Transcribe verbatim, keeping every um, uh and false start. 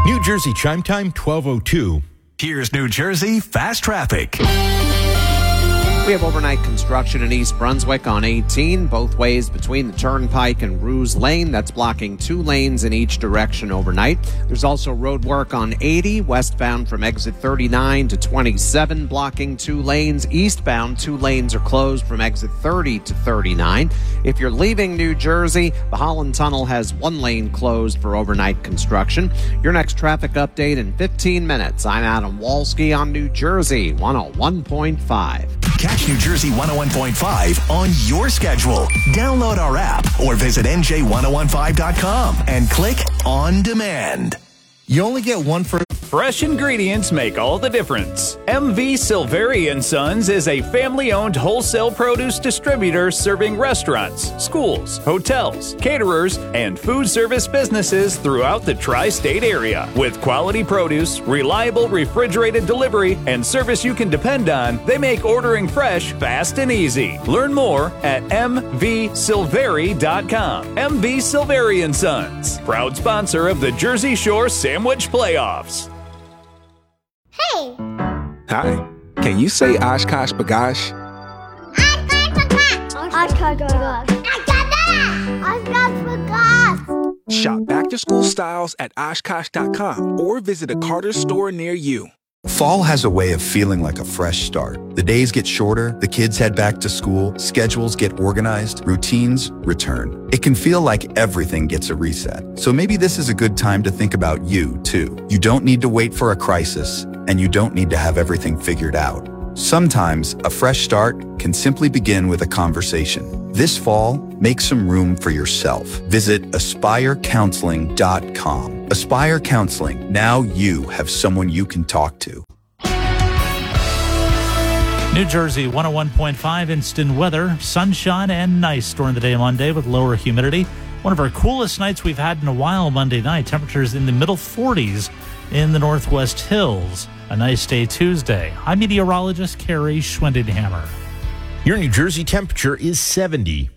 New Jersey Chime Time, twelve oh two. Here's New Jersey Fast Traffic. We have overnight construction in East Brunswick on eighteen, both ways between the Turnpike and Ruse Lane. That's blocking two lanes in each direction overnight. There's also road work on eighty, westbound from exit thirty-nine to twenty-seven, blocking two lanes. Eastbound, two lanes are closed from exit thirty to thirty-nine. If you're leaving New Jersey, the Holland Tunnel has one lane closed for overnight construction. Your next traffic update in fifteen minutes. I'm Adam Walski on New Jersey one oh one point five. Catch New Jersey one oh one point five on your schedule. Download our app or visit N J ten fifteen dot com and click on demand. You only get one for... Fresh ingredients make all the difference. M V Silveri and Sons is a family-owned wholesale produce distributor serving restaurants, schools, hotels, caterers, and food service businesses throughout the tri-state area. With quality produce, reliable refrigerated delivery, and service you can depend on, they make ordering fresh fast and easy. Learn more at m v silveri dot com. M V Silveri and Sons, proud sponsor of the Jersey Shore Sandwich Playoffs. Hey! Hi. Can you say Oshkosh B'gosh? Oshkosh B'gosh. Oshkosh B'gosh. Shop back-to-school styles at oshkosh dot com or visit a Carter store near you. Fall has a way of feeling like a fresh start. The days get shorter, the kids head back to school, schedules get organized, routines return. It can feel like everything gets a reset. So maybe this is a good time to think about you, too. You don't need to wait for a crisis, and you don't need to have everything figured out. Sometimes, a fresh start can simply begin with a conversation. This fall, make some room for yourself. Visit aspire counseling dot com. Aspire Counseling. Now you have someone you can talk to. New Jersey one oh one point five instant weather, sunshine and nice during the day Monday with lower humidity. One of our coolest nights we've had in a while Monday night. Temperatures in the middle forties in the Northwest Hills. A nice day Tuesday. I'm meteorologist Carrie Schwendinhammer. Your New Jersey temperature is seventy.